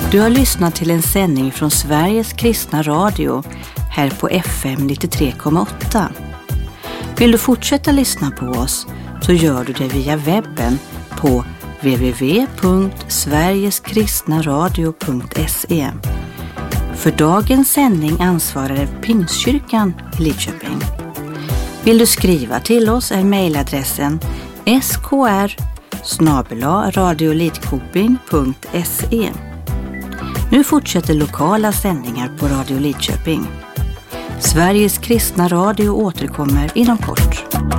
Du har lyssnat till en sändning från Sveriges kristna radio här på FM 93,8. Vill du fortsätta lyssna på oss så gör du det via webben på www.sverigeskristnaradio.se. För dagens sändning ansvarar Pingstkyrkan i Lidköping. Vill du skriva till oss är mejladressen skr@radiolidkoping.se. Nu fortsätter lokala sändningar på Radio Lidköping. Sveriges kristna radio återkommer inom kort.